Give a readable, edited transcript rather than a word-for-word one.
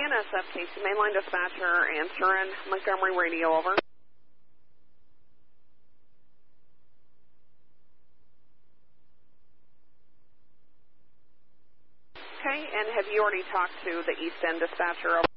BNSF Casey, mainline dispatcher, answering Montgomery radio, over. Okay, and have you already talked to the East End dispatcher? Over?